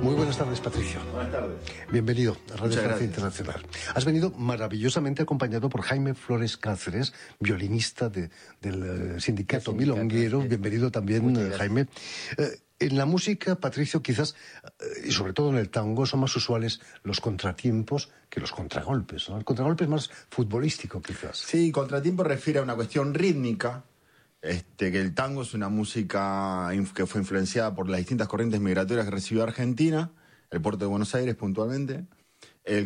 Muy buenas tardes, Patricio. Buenas tardes. Bienvenido a Radio Muchas Francia gracias. Internacional. Has venido maravillosamente acompañado por Jaime Flores Cáceres, violinista del sindicato milonguero. Bienvenido también, Jaime. En la música, Patricio, quizás, y sobre todo en el tango, son más usuales los contratiempos que los contragolpes, ¿no? El contragolpe es más futbolístico, quizás. Sí, contratiempo refiere a una cuestión rítmica, que el tango es una música que fue influenciada por las distintas corrientes migratorias que recibió Argentina, el puerto de Buenos Aires puntualmente. El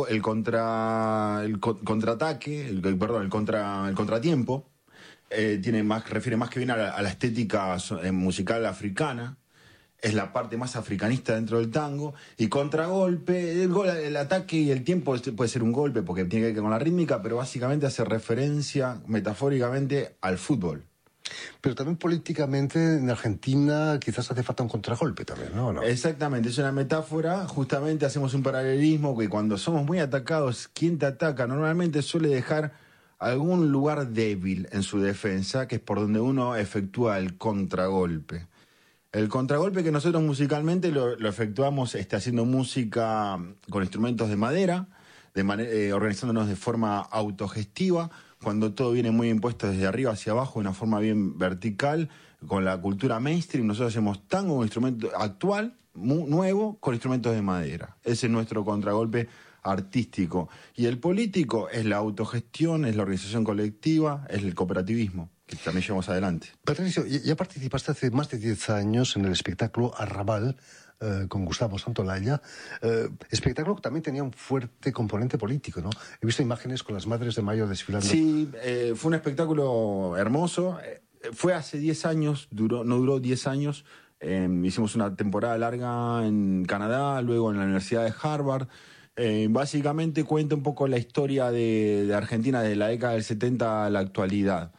contratiempo refiere más que bien a la estética musical africana. Es la parte más africanista dentro del tango. Y contragolpe, el ataque y el tiempo puede ser un golpe porque tiene que ver con la rítmica, pero básicamente hace referencia metafóricamente al fútbol. Pero también políticamente en Argentina quizás hace falta un contragolpe también, ¿no? Exactamente, es una metáfora. Justamente hacemos un paralelismo que cuando somos muy atacados, quien te ataca normalmente suele dejar algún lugar débil en su defensa, que es por donde uno efectúa el contragolpe. El contragolpe que nosotros musicalmente lo efectuamos haciendo música con instrumentos de madera, organizándonos de forma autogestiva, cuando todo viene muy impuesto desde arriba hacia abajo, de una forma bien vertical, con la cultura mainstream. Nosotros hacemos tango, un instrumento actual, nuevo, con instrumentos de madera. Ese es nuestro contragolpe artístico. Y el político es la autogestión, es la organización colectiva, es el cooperativismo, que también llevamos adelante. Patricio, ya participaste hace más de 10 años en el espectáculo Arrabal con Gustavo Santolaya, espectáculo que también tenía un fuerte componente político, ¿no? He visto imágenes con las Madres de Mayo desfilando. Sí, fue un espectáculo hermoso. Fue hace 10 años, no duró 10 años. Hicimos una temporada larga en Canadá, luego en la Universidad de Harvard. Básicamente cuenta un poco la historia de Argentina desde la década del 70 a la actualidad.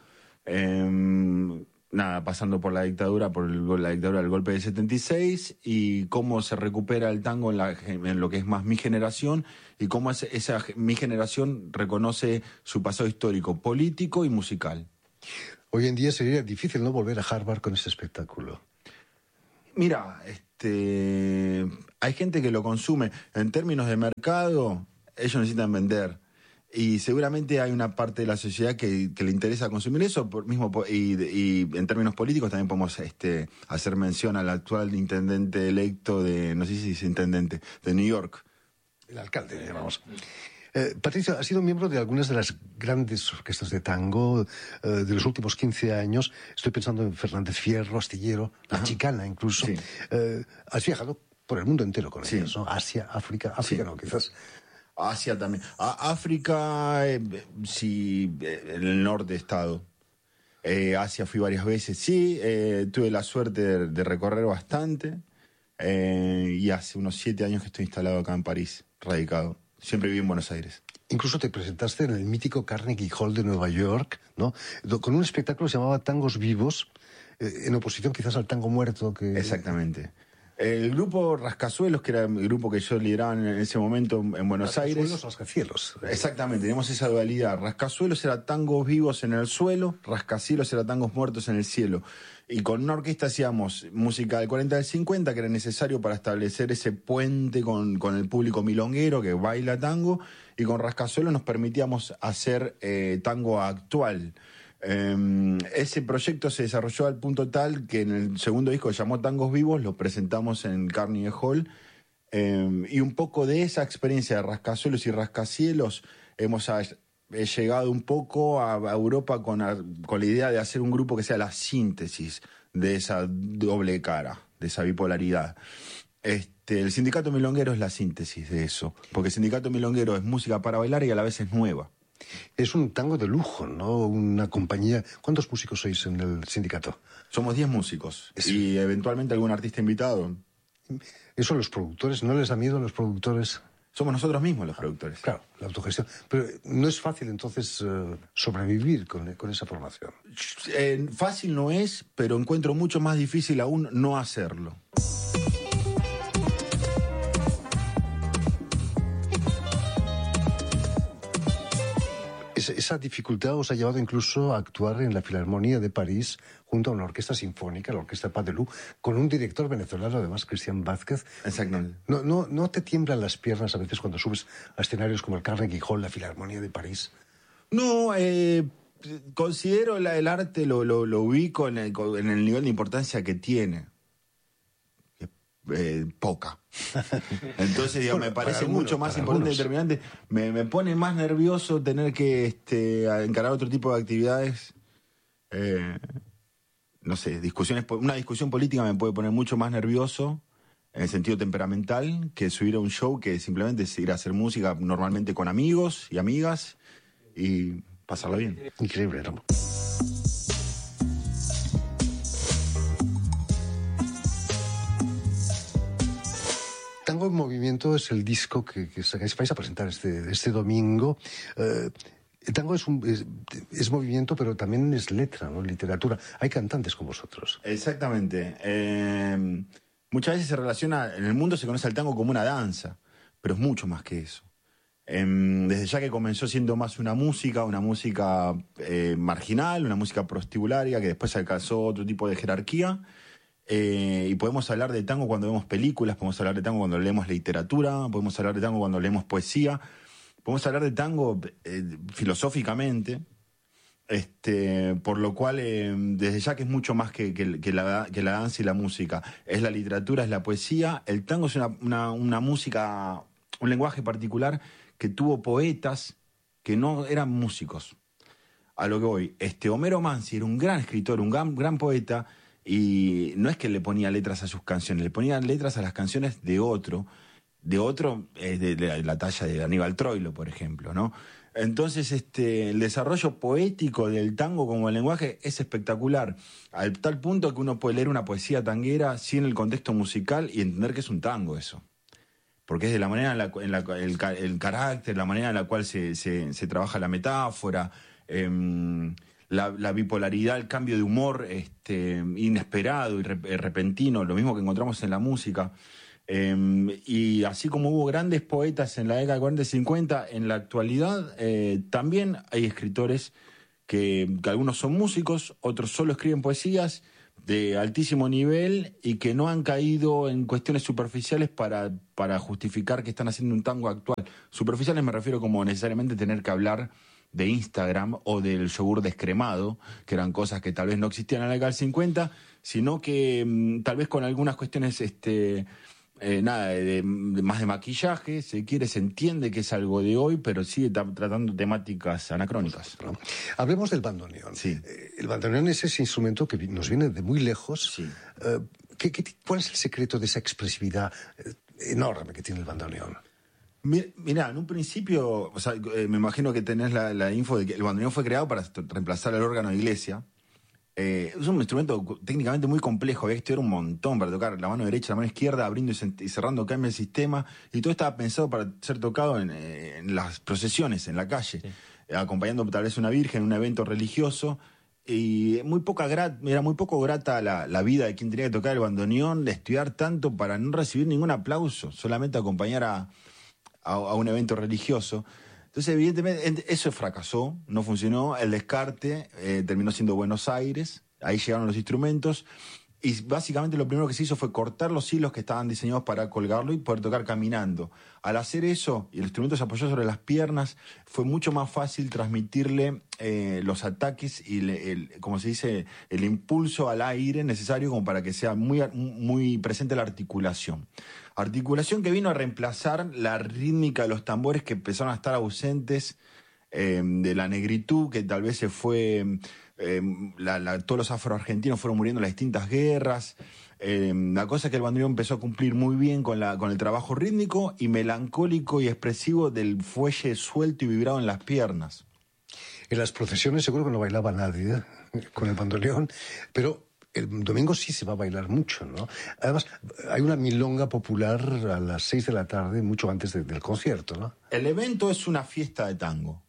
Pasando por la dictadura, la dictadura del golpe del 76, y cómo se recupera el tango en lo que es más mi generación, y cómo mi generación reconoce su pasado histórico, político y musical. Hoy en día sería difícil no volver a Harvard con ese espectáculo. Mira, hay gente que lo consume. En términos de mercado, ellos necesitan vender. Y seguramente hay una parte de la sociedad que le interesa consumir eso, y en términos políticos también podemos hacer mención al actual intendente electo no sé si es intendente, de New York. El alcalde, digamos. Patricio, ha sido miembro de algunas de las grandes orquestas de tango de los últimos 15 años. Estoy pensando en Fernández Fierro, Astillero, La Chicana incluso. Sí. Has viajado por el mundo entero con ellos, ¿no? Asia, África no, quizás. Asia también. África, sí, en el norte he estado. Asia fui varias veces, sí. Tuve la suerte de recorrer bastante. Y hace unos 7 años que estoy instalado acá en París, radicado. Siempre viví en Buenos Aires. Incluso te presentaste en el mítico Carnegie Hall de Nueva York, ¿no? Con un espectáculo que se llamaba Tangos Vivos, en oposición quizás al tango muerto. Exactamente. El grupo Rascacielos, que era el grupo que yo lideraba en ese momento en Buenos Aires. Rascacielos. Exactamente, tenemos esa dualidad. Rascacielos era tangos vivos en el suelo, Rascacielos era tangos muertos en el cielo. Y con una orquesta hacíamos música del 40 al 50, que era necesario para establecer ese puente con el público milonguero que baila tango, y con Rascacielos nos permitíamos hacer tango actual. Ese proyecto se desarrolló al punto tal que en el segundo disco que se llamó Tangos Vivos lo presentamos en Carnegie Hall, y un poco de esa experiencia de Rascacielos y Rascacielos he llegado un poco a Europa con la idea de hacer un grupo que sea la síntesis de esa doble cara, de esa bipolaridad. El sindicato milonguero es la síntesis de eso, porque el sindicato milonguero es música para bailar y a la vez es nueva. Es un tango de lujo, ¿no? Una compañía. ¿Cuántos músicos sois en el sindicato? Somos 10 músicos y eventualmente algún artista invitado. ¿Eso a los productores no les da miedo a los productores? Somos nosotros mismos los productores. Claro, la autogestión. Pero no es fácil entonces sobrevivir con esa formación. Fácil no es, pero encuentro mucho más difícil aún no hacerlo. esa dificultad os ha llevado incluso a actuar en la Filarmonía de París junto a una orquesta sinfónica, la Orquesta Pas de Loup, con un director venezolano, además, Cristian Vázquez. Exactamente. ¿No te tiemblan las piernas a veces cuando subes a escenarios como el Carnegie Hall, la Filarmonía de París? No, considero el arte, lo ubico en el nivel de importancia que tiene. Poca. Entonces, digamos, me parece mucho más importante y determinante. Me pone más nervioso tener que encarar otro tipo de actividades. No sé, una discusión política me puede poner mucho más nervioso en el sentido temperamental que subir a un show que simplemente es ir a hacer música normalmente con amigos y amigas y pasarla bien. Increíble, ¿no? Tango en Movimiento es el disco que vais a presentar este domingo. El tango es movimiento, pero también es letra, ¿no? Literatura. Hay cantantes con vosotros. Exactamente. Muchas veces en el mundo se conoce al tango como una danza, pero es mucho más que eso. Desde ya que comenzó siendo más una música marginal, una música prostibularia, que después alcanzó otro tipo de jerarquía. Y podemos hablar de tango cuando vemos películas, podemos hablar de tango cuando leemos literatura, podemos hablar de tango cuando leemos poesía, podemos hablar de tango filosóficamente, por lo cual desde ya que es mucho más que la danza y la música, es la literatura, es la poesía. El tango es una música, un lenguaje particular que tuvo poetas que no eran músicos. A lo que voy, Homero Manzi era un gran escritor, un gran poeta. Y no es que le ponía letras a sus canciones, le ponía letras a las canciones de otro, de la talla de Aníbal Troilo, por ejemplo, ¿no? Entonces, el desarrollo poético del tango como lenguaje es espectacular, al tal punto que uno puede leer una poesía tanguera sin el contexto musical y entender que es un tango eso. Porque es de la manera el carácter, la manera en la cual se trabaja la metáfora, la bipolaridad, el cambio de humor inesperado y repentino, lo mismo que encontramos en la música. Y así como hubo grandes poetas en la década de 40 y 50, en la actualidad también hay escritores que algunos son músicos, otros solo escriben poesías de altísimo nivel y que no han caído en cuestiones superficiales para justificar que están haciendo un tango actual. Superficiales me refiero como necesariamente tener que hablar de Instagram o del yogur descremado, que eran cosas que tal vez no existían en la década del 50, sino que tal vez con algunas cuestiones más de maquillaje, se entiende que es algo de hoy, pero sigue tratando temáticas anacrónicas. Hablemos del bandoneón. Sí. El bandoneón es ese instrumento que nos viene de muy lejos. Sí. ¿Cuál es el secreto de esa expresividad enorme que tiene el bandoneón? Mirá, en un principio, me imagino que tenés la info de que el bandoneón fue creado para reemplazar el órgano de iglesia. Es un instrumento técnicamente muy complejo, había que estudiar un montón para tocar la mano derecha, la mano izquierda, abriendo y cerrando cambio el sistema, y todo estaba pensado para ser tocado en las procesiones, en la calle, sí. Acompañando tal vez una virgen en un evento religioso, y era muy poco grata la vida de quien tenía que tocar el bandoneón, de estudiar tanto para no recibir ningún aplauso, solamente acompañar a un evento religioso. Entonces, evidentemente, eso fracasó, no funcionó. El descarte terminó siendo Buenos Aires, ahí llegaron los instrumentos, y básicamente lo primero que se hizo fue cortar los hilos que estaban diseñados para colgarlo y poder tocar caminando. Al hacer eso, y el instrumento se apoyó sobre las piernas, fue mucho más fácil transmitirle los ataques y, como se dice, el impulso al aire necesario como para que sea muy, muy presente la articulación. Articulación que vino a reemplazar la rítmica de los tambores que empezaron a estar ausentes, de la negritud que tal vez se fue, todos los afroargentinos fueron muriendo en las distintas guerras. La cosa es que el bandoneón empezó a cumplir muy bien con el trabajo rítmico y melancólico y expresivo del fuelle suelto y vibrado en las piernas. En las procesiones seguro que no bailaba nadie con el bandoneón, pero el domingo sí se va a bailar mucho, ¿no? Además, hay una milonga popular a las 6 de la tarde, mucho antes del concierto, ¿no? El evento es una fiesta de tango.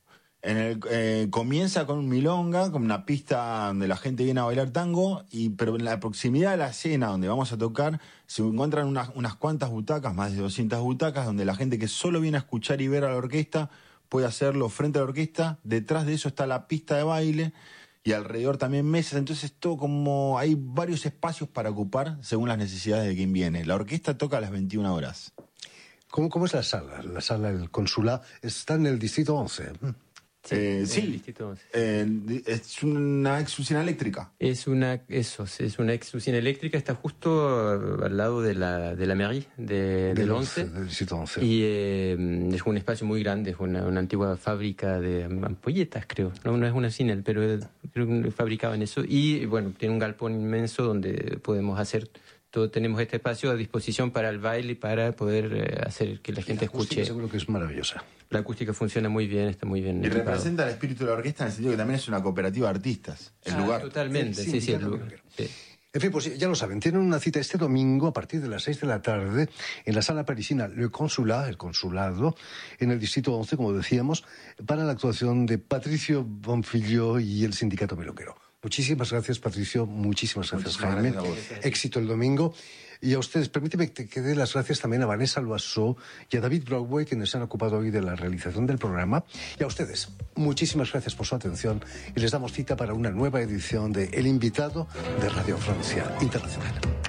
Comienza con un milonga, con una pista donde la gente viene a bailar tango, pero en la proximidad de la escena donde vamos a tocar se encuentran unas cuantas butacas, más de 200 butacas, donde la gente que solo viene a escuchar y ver a la orquesta puede hacerlo frente a la orquesta, detrás de eso está la pista de baile y alrededor también mesas, entonces todo como hay varios espacios para ocupar según las necesidades de quien viene. La orquesta toca a las 21 horas. ¿Cómo es la sala? La sala del consulado está en el distrito 11. Sí, sí. Es una ex usina eléctrica. Es una ex usina eléctrica, está justo al lado de la mairie del 11. Del distrito 11. Y es un espacio muy grande, es una antigua fábrica de ampolletas, creo. No es una usina, pero creo que fabricaban eso. Y bueno, tiene un galpón inmenso donde podemos hacer todo. Tenemos este espacio a disposición para el baile y para poder hacer que la gente escuche. Seguro que es maravillosa. La acústica funciona muy bien, está muy bien. Y representa el espíritu de la orquesta en el sentido que también es una cooperativa de artistas. El lugar. Totalmente, sí, el lugar. Sí. En fin, pues ya lo saben, tienen una cita este domingo a partir de las 6 de la tarde en la sala parisina Le Consulat, el consulado, en el distrito 11, como decíamos, para la actuación de Patricio Bonfilló y el Sindicato Milonguero. Muchísimas gracias, Patricio. Muchísimas gracias, Jaime. Éxito el domingo. Y a ustedes, permíteme que dé las gracias también a Vanessa Loiseau y a David Broadway, quienes se han ocupado hoy de la realización del programa. Y a ustedes, muchísimas gracias por su atención y les damos cita para una nueva edición de El Invitado de Radio Francia Internacional.